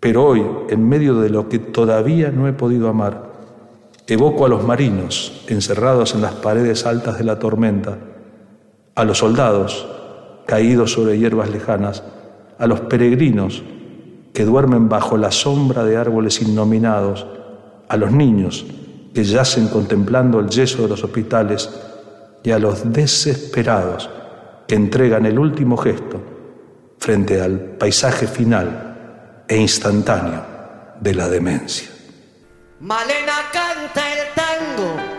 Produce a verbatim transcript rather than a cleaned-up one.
Pero hoy, en medio de lo que todavía no he podido amar, evoco a los marinos encerrados en las paredes altas de la tormenta, a los soldados caídos sobre hierbas lejanas, a los peregrinos que duermen bajo la sombra de árboles innominados, a los niños que yacen contemplando el yeso de los hospitales y a los desesperados que entregan el último gesto frente al paisaje final e instantáneo de la demencia. Malena canta el tango